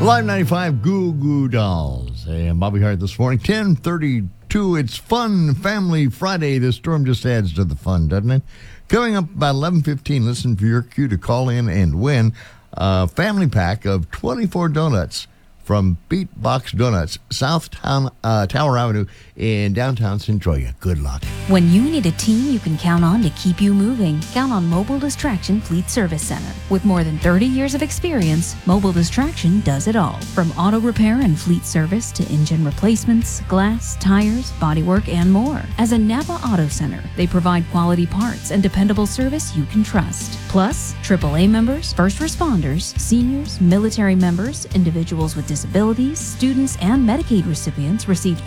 Live 95 Goo Goo Dolls. Hey, I'm Bobby Hart this morning. 10:32. It's Fun Family Friday. This storm just adds to the fun, doesn't it? Coming up about 11:15, listen for your cue to call in and win a family pack of 24 donuts from Beatbox Donuts, South Tower Avenue in downtown Centralia. Good luck. When you need a team you can count on to keep you moving, count on Mobile Distraction Fleet Service Center. With more than 30 years of experience, Mobile Distraction does it all. From auto repair and fleet service to engine replacements, glass, tires, bodywork, and more. As a Napa Auto Center, they provide quality parts and dependable service you can trust. Plus, AAA members, first responders, seniors, military members, individuals with disabilities, students, and Medicaid recipients receive